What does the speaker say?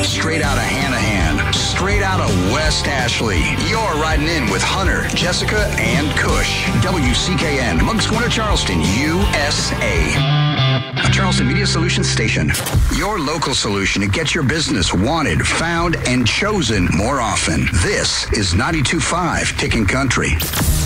Straight out of Hanahan, straight out of West Ashley. You're riding in with Hunter, Jessica, and Kush. WCKN, Mugs Corner, Charleston, USA. A Charleston Media Solutions station. Your local solution to get your business wanted, found, and chosen more often. This is 92.5 Ticking Country.